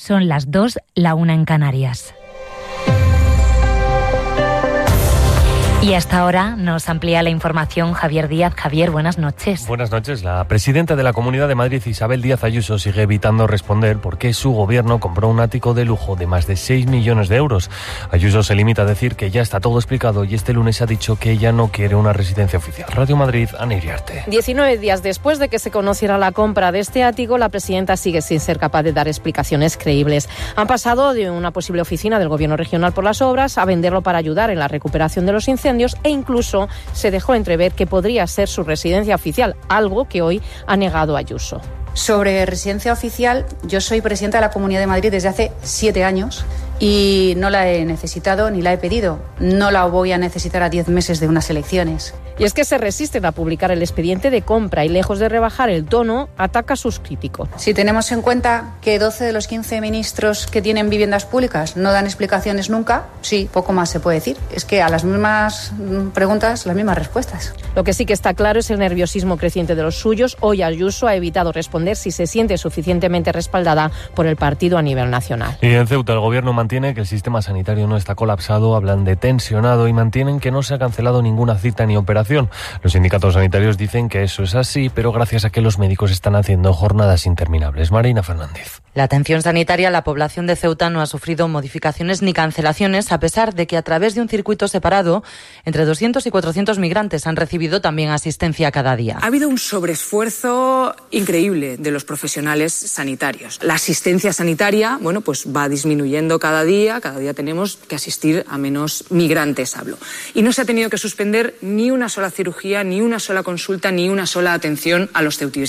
Son las 2, la 1 en Canarias. Y hasta ahora nos amplía la información Javier Díaz. Javier, buenas noches. Buenas noches. La presidenta de la Comunidad de Madrid, Isabel Díaz Ayuso, sigue evitando responder por qué su gobierno compró un ático de lujo de más de 6 millones de euros. Ayuso se limita a decir que ya está todo explicado y este lunes ha dicho que ella no quiere una residencia oficial. Radio Madrid, Ana Iriarte. 19 días después de que se conociera la compra de este ático, la presidenta sigue sin ser capaz de dar explicaciones creíbles. Han pasado de una posible oficina del Gobierno regional por las obras a venderlo para ayudar en la recuperación de los incendios e incluso se dejó entrever que podría ser su residencia oficial, algo que hoy ha negado Ayuso. Sobre residencia oficial, yo soy presidenta de la Comunidad de Madrid desde hace 7 años y no la he necesitado ni la he pedido. No la voy a necesitar a 10 meses de unas elecciones. Y es que se resisten a publicar el expediente de compra y, lejos de rebajar el tono, ataca a sus críticos. Si tenemos en cuenta que 12 de los 15 ministros que tienen viviendas públicas no dan explicaciones nunca, sí, poco más se puede decir. Es que a las mismas preguntas, las mismas respuestas. Lo que sí que está claro es el nerviosismo creciente de los suyos. Hoy Ayuso ha evitado responder si se siente suficientemente respaldada por el partido a nivel nacional. Y en Ceuta el gobierno mantiene que el sistema sanitario no está colapsado, hablan de tensionado y mantienen que no se ha cancelado ninguna cita ni operación. Los sindicatos sanitarios dicen que eso es así, pero gracias a que los médicos están haciendo jornadas interminables. Marina Fernández. La atención sanitaria a la población de Ceuta no ha sufrido modificaciones ni cancelaciones, a pesar de que a través de un circuito separado, entre 200 y 400 migrantes han recibido también asistencia cada día. Ha habido un sobreesfuerzo increíble de los profesionales sanitarios. La asistencia sanitaria, pues va disminuyendo cada día tenemos que asistir a menos migrantes, hablo. Y no se ha tenido que suspender ni una sola cirugía, ni una sola consulta, ni una sola atención a los ceutíes.